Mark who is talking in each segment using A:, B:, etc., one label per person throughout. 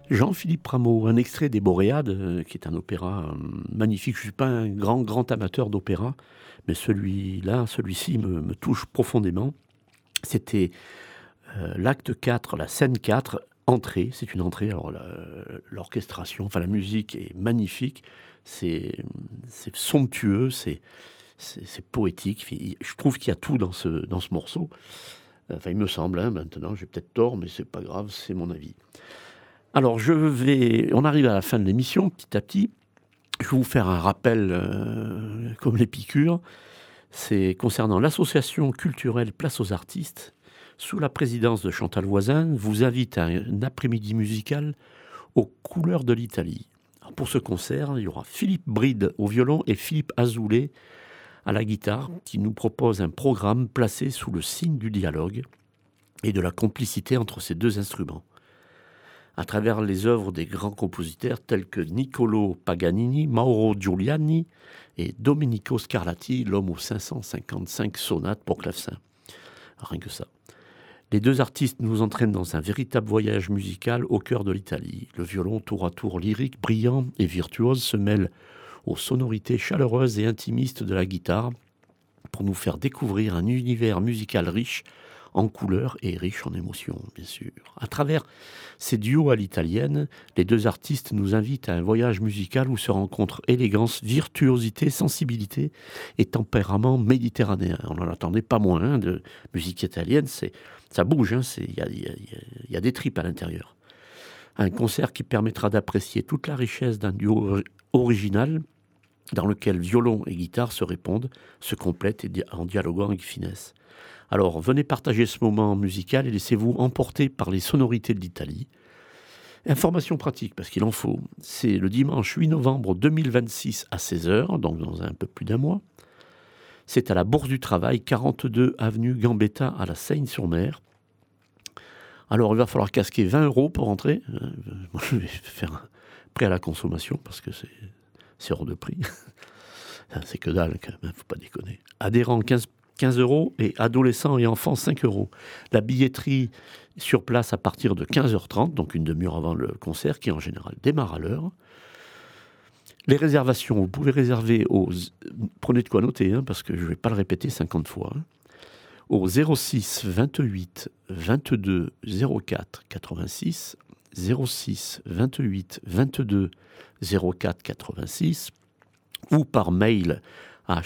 A: Jean-Philippe Rameau, un extrait des Boréades, qui est un opéra magnifique. Je ne suis pas un grand amateur d'opéra, mais celui-ci me touche profondément. C'était l'acte 4, la scène 4, entrée. C'est une entrée. Alors l'orchestration, enfin la musique est magnifique. C'est somptueux, c'est poétique. Je trouve qu'il y a tout dans ce morceau. Enfin, il me semble, hein, maintenant, j'ai peut-être tort, mais c'est pas grave, c'est mon avis. Alors, on arrive à la fin de l'émission, petit à petit. Je vais vous faire un rappel, comme les piqûres. C'est concernant l'association culturelle Place aux artistes, sous la présidence de Chantal Voisin, vous invite à un après-midi musical aux couleurs de l'Italie. Alors, pour ce concert, il y aura Philippe Bride au violon et Philippe Azoulay à la guitare, qui nous propose un programme placé sous le signe du dialogue et de la complicité entre ces deux instruments. À travers les œuvres des grands compositeurs tels que Niccolò Paganini, Mauro Giuliani et Domenico Scarlatti, l'homme aux 555 sonates pour clavecin. Rien que ça. Les deux artistes nous entraînent dans un véritable voyage musical au cœur de l'Italie. Le violon, tour à tour lyrique, brillant et virtuose, se mêle aux sonorités chaleureuses et intimistes de la guitare pour nous faire découvrir un univers musical riche en couleurs et riche en émotions, bien sûr. À travers ces duos à l'italienne, les deux artistes nous invitent à un voyage musical où se rencontrent élégance, virtuosité, sensibilité et tempérament méditerranéen. On n'en attendait pas moins de musique italienne, ça bouge, hein, y a des tripes à l'intérieur. Un concert qui permettra d'apprécier toute la richesse d'un duo original dans lequel violon et guitare se répondent, se complètent en dialoguant avec finesse. Alors, venez partager ce moment musical et laissez-vous emporter par les sonorités de l'Italie. Information pratique, parce qu'il en faut. C'est le dimanche 8 novembre 2026 à 16h, donc dans un peu plus d'un mois. C'est à la Bourse du Travail, 42 avenue Gambetta à la Seyne-sur-Mer. Alors, il va falloir casquer 20 € pour entrer. Moi, je vais faire un prêt à la consommation, parce que c'est hors de prix. C'est que dalle, quand même, faut pas déconner. Adhérents, 15 € et adolescents et enfants 5 €. La billetterie sur place à partir de 15h30, donc une demi-heure avant le concert, qui en général démarre à l'heure. Les réservations, vous pouvez réserver prenez de quoi noter, hein, parce que je ne vais pas le répéter 50 fois, hein, au 06 28 22 04 86, 06 28 22 04 86, ou par mail à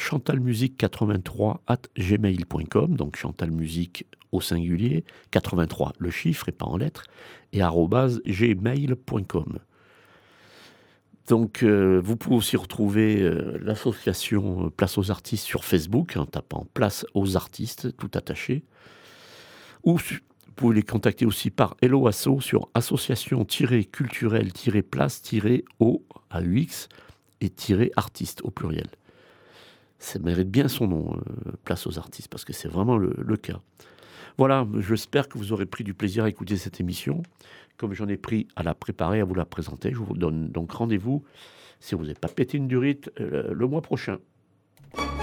A: chantalmusique83@gmail.com, donc chantalmusique au singulier, 83 le chiffre et pas en lettres, et @gmail.com. Donc vous pouvez aussi retrouver l'association Place aux artistes sur Facebook en tapant Place aux artistes, tout attaché, ou vous pouvez les contacter aussi par Hello Asso sur association-culturelle-place-au-AUX et -artiste au pluriel. Ça mérite bien son nom, Place aux artistes, parce que c'est vraiment le cas. Voilà, j'espère que vous aurez pris du plaisir à écouter cette émission, comme j'en ai pris à la préparer, à vous la présenter. Je vous donne donc rendez-vous, si vous n'avez pas pété une durite, le mois prochain.